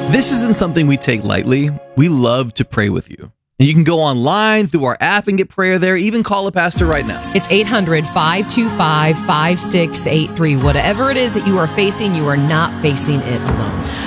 This isn't something we take lightly. We love to pray with you. And you can go online through our app and get prayer there. Even call a pastor right now. It's 800-525-5683. Whatever it is that you are facing, you are not facing it alone.